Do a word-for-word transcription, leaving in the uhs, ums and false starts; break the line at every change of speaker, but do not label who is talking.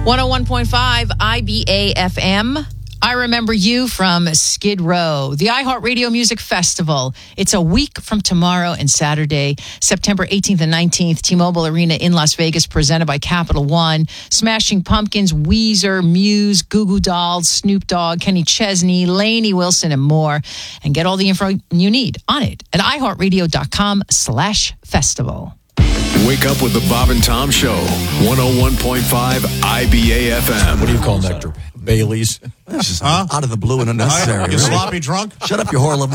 one oh one point five I B A F M. I remember you from Skid Row, the iHeartRadio Music Festival. It's a week from tomorrow and Saturday, September eighteenth and nineteenth, T-Mobile Arena in Las Vegas, presented by Capital One. Smashing Pumpkins, Weezer, Muse, Goo Goo Dolls, Snoop Dogg, Kenny Chesney, Lainey Wilson, and more. And get all the info you need on it at iHeartRadio.com slash festival.
Wake up with the Bob and Tom Show, one oh one point five I B A F M.
What do you call nectar? Bailey's?
Huh?
Out of the blue and unnecessary.
You sloppy drunk?
Shut up, you whore.